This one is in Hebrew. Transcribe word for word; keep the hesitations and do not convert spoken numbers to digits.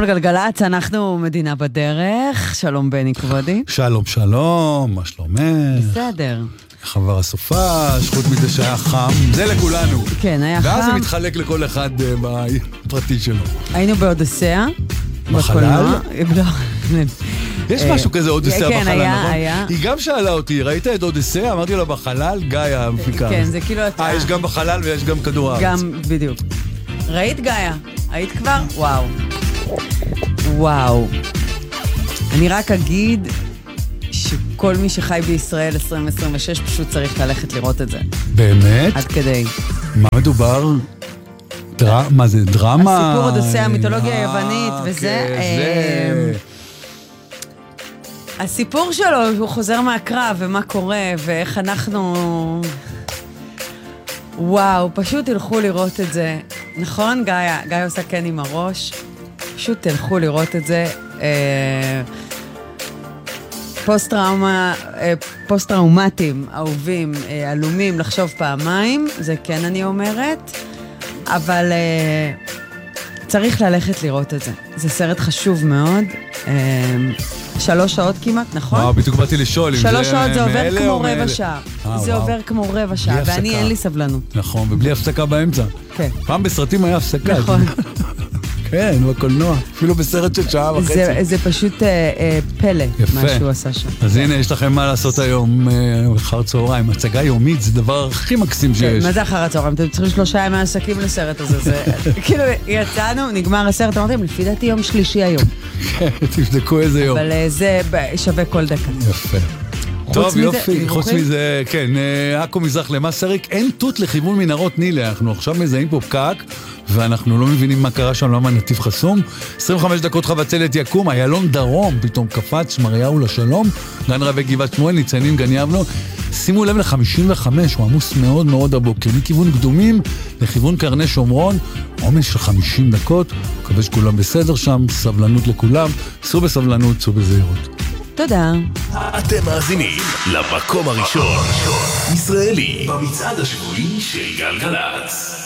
הכל גלגלץ, אנחנו מדינה בדרך. שלום בני כבודי. שלום שלום, מה שלומך? בסדר. חבר הסופה, שחוט מזה שהיה חם, זה לכולנו. כן, היה ואז חם. זה מתחלק לכל אחד בפרטי שלו. היינו באודסאה. בחלל? יש אה, משהו כזה אודסאה כן, בחלל, היה, נכון? היה. היא גם שאלה אותי, ראית את אודסאה? אמרתי לה בחלל, גיא המפיקה. כן, זה כאילו אתה... אה, יש גם בחלל ויש גם כדור הארץ. גם, בדיוק. ראית גיא? היית כבר? וואו. וואו. אני רק אגיד שכל מי שחי בישראל עשרים עשרים ושש פשוט צריך ללכת לראות את זה. באמת? עד כדי. מה מדובר? דר... מה זה, דרמה? הסיפור אודסאה, המיתולוגיה היוונית, וזה... זה... הסיפור שלו, הוא חוזר מהקרב, ומה קורה, ואיך אנחנו... וואו, פשוט תלכו לראות את זה. נכון, גיא? גיא עושה כן עם הראש. פשוט תלכו לראות את זה. אה... פוסט-טראומה, אה, פוסט-טראומטיים, אהובים, אה, אלומים, לחשוב פעמיים, זה כן אני אומרת. אבל אה, צריך ללכת לראות את זה. זה סרט חשוב מאוד. אה, שלוש שעות כמעט, נכון? וואו, בדיוק באתי לשאול אם זה שלוש שעות זה עובר כמו רבע מאלה. שעה. אה, זה וואו. עובר כמו רבע שעה, בלי ואני הפסקה. אין לי סבלנות. נכון, ובלי הפסקה באמצע. כן. פעם בסרטים היה הפסקה. נכון. כן, בקולנוע. אפילו בסרט של שעה וחצי. זה, זה פשוט אה, אה, פלא, יפה. מה שהוא עשה שם. אז הנה, יש לכם מה לעשות היום אה, אחר צהריים. הצגה יומית זה דבר הכי מקסים שיש. מה זה אחר הצהריים? אתם צריכים שלושה ימי עסקים לסרט הזה. זה, כאילו, יצאנו, נגמר הסרט, אמרתם, לפי דעתי יום שלישי היום. כן, תבדקו איזה יום. אבל אה, זה ב- שווה כל דקה. יפה. חוץ טוב, מזה, יופי, דיווחים? חוץ מזה, כן, אה, עכו מזרח למסריק, אין תות לכיוון מנהרות נילה, אנחנו עכשיו מזהים פה פקק, ואנחנו לא מבינים מה קרה שם, למה נתיב חסום. עשרים וחמש דקות חבצלת יקום, איילון דרום, פתאום קפץ, שמריהו לשלום, גן רבי גבעת שמואל, ניצנים גן יבנו, שימו לב ל-חמישים וחמש, הוא עמוס מאוד מאוד הבוקר, מכיוון קדומים לכיוון קרני שומרון, עומס של חמישים דקות, מקווה שכולם בסדר שם, סבלנות לכולם, סעו בסבלנות, סעו בזהירות. תודה. אתם מאזינים למקום הראשון ישראלי במצעד השבועי של גלגלצ.